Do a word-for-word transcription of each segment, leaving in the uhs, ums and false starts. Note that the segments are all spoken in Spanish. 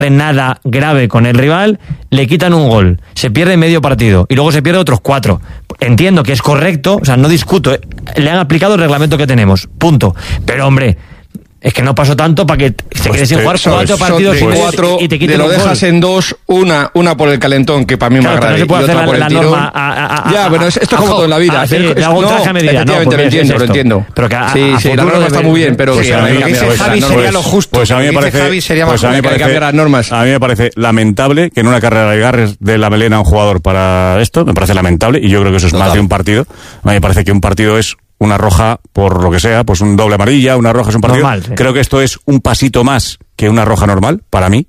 nada grave con el rival, le quitan un gol, se pierde medio partido y luego se pierde otros cuatro. Entiendo que es correcto, o sea, no discuto, le han aplicado el reglamento que tenemos, punto. Pero hombre, es que no pasó tanto para que te pues quedes sin jugar cuatro partidos de cuatro, y te quiten un gol. Te lo dejas en dos, una una por el calentón, que para mí claro, más grave, no se puede y hacer otra la, por el la tirón. norma a, a, ya, bueno, esto es como todo en la vida. Ah, sí, hacer, le hago un traje a medida. Efectivamente, no, lo entiendo, es lo entiendo. Pero que a, sí, a sí, la norma está muy bien, pero pues que a mí, dice pues, Javi sería pues, lo justo. Pues a mí me parece, Javi sería pues más a mí me parece, cambiar las normas. A mí me parece lamentable que en una carrera de agarres de la melena a un jugador para esto, me parece lamentable, y yo creo que eso es Total. más de un partido. A mí me parece que un partido es una roja por lo que sea, pues un doble amarilla, una roja es un partido. Normal, sí. Creo que esto es un pasito más que una roja normal, para mí.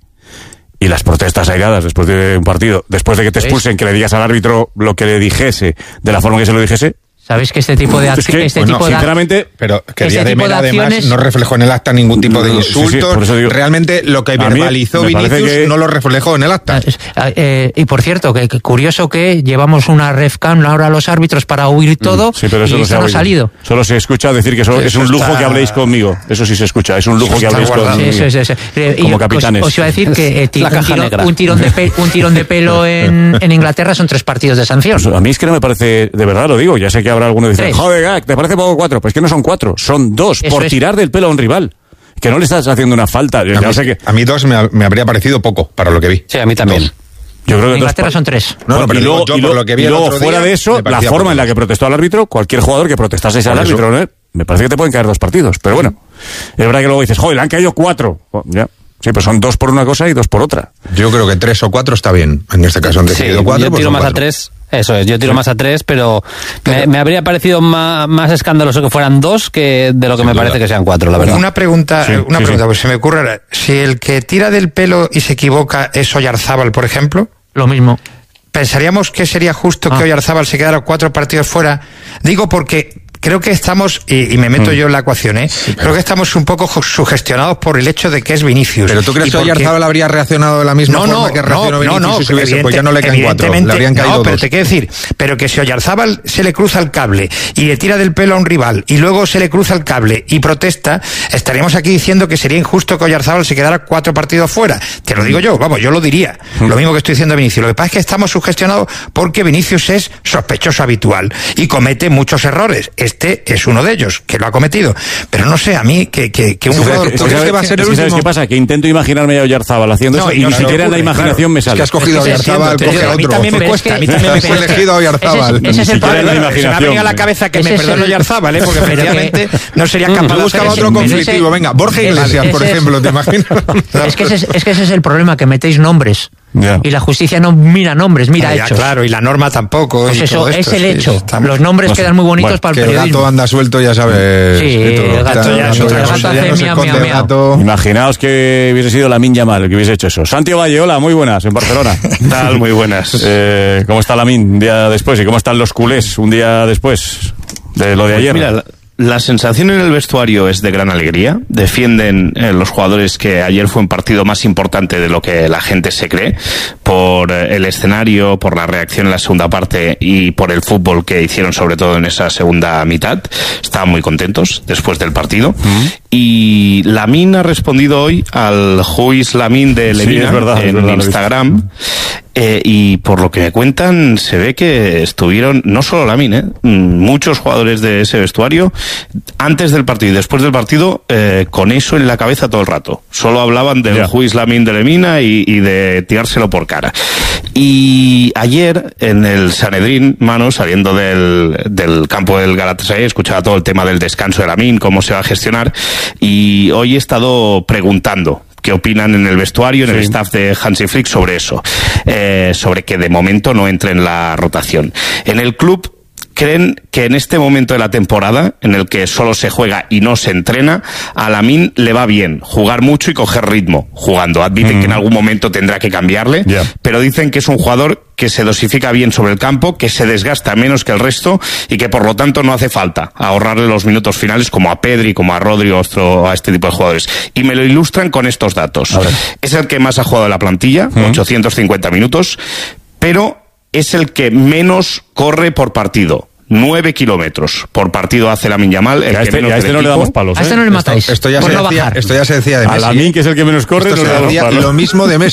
Y las protestas airadas después de un partido, después de que te expulsen, que le digas al árbitro lo que le dijese, de la forma que se lo dijese. ¿Sabéis que este tipo de es que, este bueno, tipo de sinceramente, pero que este Díaz de Mera además no reflejó en el acta ningún tipo de insultos. Sí, sí, digo, realmente lo que verbalizó Vinicius que... no lo reflejó en el acta. Eh, eh, y por cierto, que, que curioso que llevamos una refcam ahora a los árbitros para huir todo, sí, pero eso y no esto no ha salido. Solo se escucha decir que eso, eso es un lujo está... que habléis conmigo. Eso sí se escucha, es un lujo que habléis conmigo. Sí, sí, sí, sí. Eh, como capitanes. Os, os iba a decir que eh, un, tiro, un, tirón de pe, un tirón de pelo en, en Inglaterra son tres partidos de sanción. Pues a mí es que no me parece, de verdad lo digo, ya sé que habrá alguno que dice, joder, ¿te parece poco cuatro? Pues que no son cuatro, son dos, eso por es. tirar del pelo a un rival. Que no le estás haciendo una falta. A, ya mí, sé que... a mí dos me, me habría parecido poco, para lo que vi. Sí, a mí también. Dos. Yo creo que en Inglaterra dos... son tres. No, no, pero y luego, yo, y por lo que vi y luego fuera día, de eso, la forma poco. en la que protestó al árbitro, cualquier jugador que protestase al árbitro, ¿no? Me parece que te pueden caer dos partidos. Pero bueno, es verdad que luego dices, joder, le han caído cuatro. Oh, ya. Sí, pues son dos por una cosa y dos por otra. Yo creo que tres o cuatro está bien. En este caso han decidido sí, cuatro. Yo pues tiro más cuatro. a tres. Eso es, yo tiro sí. más a tres, pero, pero me, me habría parecido más, más escandaloso que fueran dos que de lo que Sin me duda. parece que sean cuatro, la verdad. Una pregunta, sí, una sí, pregunta, sí. pues se me ocurre, si el que tira del pelo y se equivoca es Oyarzábal, por ejemplo, lo mismo. ¿Pensaríamos que sería justo ah. que Oyarzábal se quedara cuatro partidos fuera? Digo porque creo que estamos, y, y me meto mm. yo en la ecuación, ¿eh? Sí, creo que estamos un poco sugestionados por el hecho de que es Vinicius. ¿Pero tú crees que Oyarzábal porque... habría reaccionado de la misma no, forma no, que reaccionó no, Vinicius no, no, si se hubiese, pues ya no le caen cuatro, le habrían caído no, pero dos. te quiero decir, pero que si Oyarzábal se le cruza el cable y le tira del pelo a un rival y luego se le cruza el cable y protesta, estaríamos aquí diciendo que sería injusto que Oyarzábal se quedara cuatro partidos fuera. Te lo digo yo, vamos, yo lo diría. Mm. Lo mismo que estoy diciendo a Vinicius. Lo que pasa es que estamos sugestionados porque Vinicius es sospechoso habitual y comete muchos errores. Este es uno de ellos, que lo ha cometido. Pero no sé, a mí, que, que, que un sí, jugador... Es que, que va a ser el último... ¿Sabes qué pasa? Que intento imaginarme a Oyarzábal haciendo no, eso y, y no ni siquiera en la imaginación claro. me sale. Es que has cogido a Oyarzábal, coge a otro. A mí también me cuesta, a mí también me cuesta. Has elegido a Oyarzábal. Ese, ese es el problema. Se me ha venido a la cabeza que me perdone Oyarzábal, ¿eh? Porque efectivamente no sería capaz de buscar otro conflictivo. Venga, Borja Iglesias, por ejemplo, ¿te imaginas? Es que ese es el problema, que metéis nombres. Yeah. Y la justicia no mira nombres, mira ah, hechos. Claro, y la norma tampoco. Pues eso, esto, es el sí, hecho. Estamos... Los nombres no sé. quedan muy bonitos bueno, para el que periodismo. El gato anda suelto, ya sabes. Sí, el gato ya es otra cosa. Ya no se esconde el gato. Imaginaos que hubiese sido Lamine Yamal el que hubiese hecho eso. Santiago Valle, hola, muy buenas, en Barcelona. ¿Qué tal? Muy buenas. Eh, ¿Cómo está Lamine un día después? ¿Y cómo están los culés un día después de lo de ayer? Pues mira, la sensación en el vestuario es de gran alegría. Defienden eh, los jugadores que ayer fue un partido más importante de lo que la gente se cree, por eh, el escenario, por la reacción en la segunda parte y por el fútbol que hicieron sobre todo en esa segunda mitad. Estaban muy contentos después del partido. Uh-huh. Y Lamine ha respondido hoy al Juiz Lamine de Lemina sí, es verdad, en es verdad, Instagram. Eh, y por lo que me cuentan, se ve que estuvieron, no solo Lamine, eh, muchos jugadores de ese vestuario, antes del partido y después del partido, eh, con eso en la cabeza todo el rato. Solo hablaban del yeah. Juiz Lamine de Lemina y, y de tirárselo por cara. Y ayer, en el Sanedrín, Mano, saliendo del, del campo del Galatasaray, escuchaba todo el tema del descanso de Lamine, cómo se va a gestionar, y hoy he estado preguntando qué opinan en el vestuario, en sí. el staff de Hansi Flick sobre eso, eh, sobre que de momento no entre en la rotación. En el club creen que en este momento de la temporada, en el que solo se juega y no se entrena, a Lamine le va bien jugar mucho y coger ritmo jugando. Admiten mm. que en algún momento tendrá que cambiarle, yeah. pero dicen que es un jugador que se dosifica bien sobre el campo, que se desgasta menos que el resto y que por lo tanto no hace falta ahorrarle los minutos finales como a Pedri, como a Rodri o a este tipo de jugadores. Y me lo ilustran con estos datos. Es el que más ha jugado en la plantilla, mm. ochocientos cincuenta minutos, pero es el que menos corre por partido. nueve kilómetros por partido hace Lamine Yamal. El a que este, menos a este del no le equipo. damos palos. A este ¿eh? no le matáis. Esto, esto, ya por se no decía, bajar. esto ya se decía de Messi. A Lamine, que es el que menos corre, Esto no se le damos decía palos. lo mismo de Messi.